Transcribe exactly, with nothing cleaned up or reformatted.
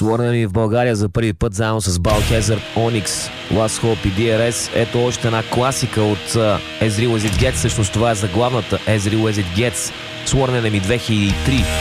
Sworn Enemy в България за първи път заедно с Balthazar, Onyx, Last Hope и Ди Ар Ес. Ето още една класика от uh, As Real As It Gets. Всъщност това е заглавната As Real As It Gets. Sworn Enemy две хиляди и три.